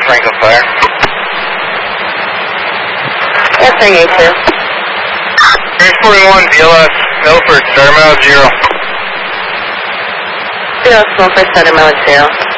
Franklin Fire. Yes, I need to. 341 DLS, Milford, Starmount 0. Yes, Milford, Starmount 0.